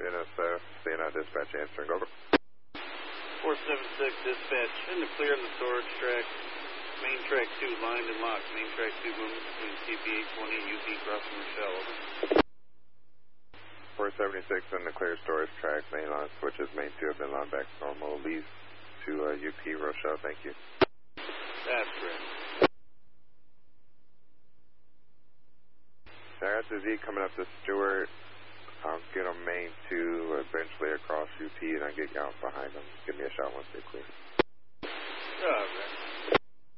NSF, CNI dispatch answering, over. 476 dispatch, in the clear on the storage track. Main track 2 lined and locked. Main track 2 moving between CP 820 and UP crossing Rochelle, over. 476 in the clear storage track. Main line switches. Main 2 have been lined back to normal. Leads to UP Rochelle. Thank you. That's correct. RSZ coming up to Stewart. I'll get on main 2, eventually across UP, and I'll get you out behind them. Give me a shot once they clear. All right.